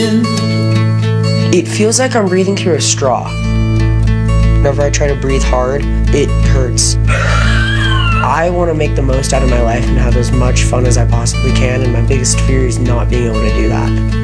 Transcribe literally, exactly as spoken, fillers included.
It feels like I'm breathing through a straw. Whenever I try to breathe hard, it hurts. I want to make the most out of my life and have as much fun as I possibly can, and my biggest fear is not being able to do that.